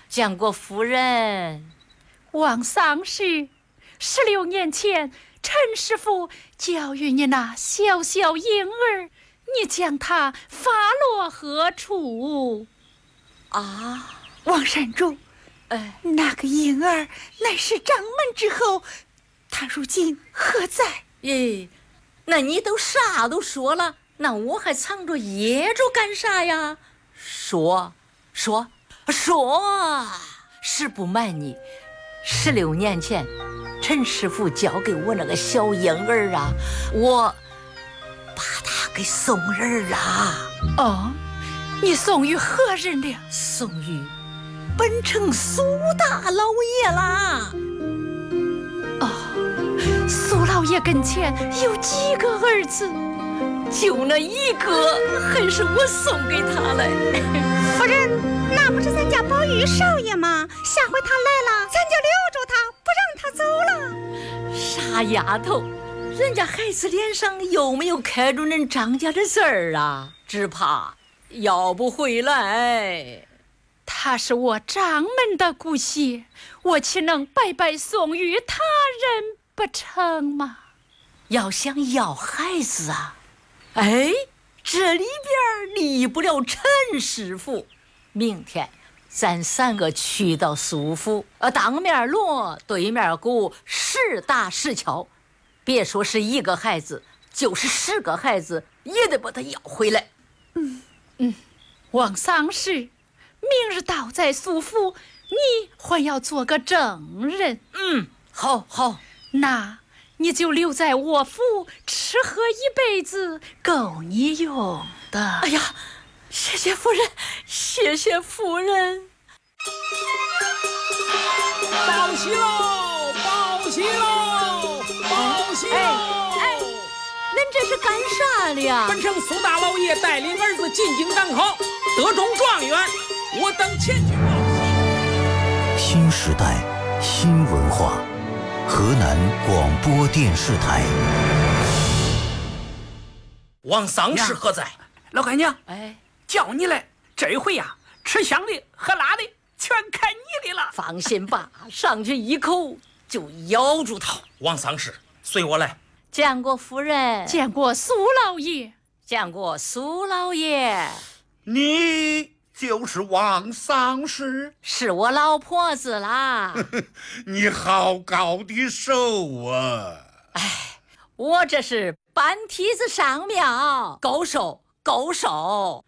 见过夫人。 王丧事，16年前陈师傅教育你那小小婴儿，你将他发落何处？ 啊， 王山主，那个婴儿乃是掌门之后，他如今何在？ 那你都啥都说了，那我还藏着掖着干啥呀？说，实不瞒你，16年前陈师傅交给我那个小婴儿啊，我把他给送人了。 哦，你送与何人了？ 送与本城苏大老爷啦。 苏老爷跟前有几个儿子？ 就那一个，还是我送给他嘞。 夫人，那不是咱家宝玉少爷吗？下回他来了，咱就留住他，不让他走了。 傻丫头，人家孩子脸上有没有刻着恁张家的字儿啊？只怕要不回来。 他是我掌门的姑息，我岂能白白送与他人不成吗？ 要想要孩子啊，这里边离不了陈师傅。明天咱3个去到苏府，当面锣对面鼓，实打实敲，别说是1个孩子，就是10个孩子也得把他要回来。 王丧事，明日到在苏府，你还要做个证人。 好， 那你就留在我府，吃喝一辈子，够你用的。 哎呀，谢谢夫人，谢谢夫人。 报喜喽，报喜喽，报喜喽！ 恁这是干啥的呀？ 本城苏大老爷带领儿子进京赶考，得中状元，我等前去报喜。 新时代，新文化，河南广播电视台。 王丧事何在？ 老干娘，叫你来，这回呀，吃香的喝辣的全看你的了。 放心吧，上去一口就咬住他。 王丧事，随我来。 见过夫人， 见过苏老爷， 见过苏老爷。 你就是王丧事？ 是我老婆子啦。 你好高的手啊！ 我这是搬梯子上庙，够手。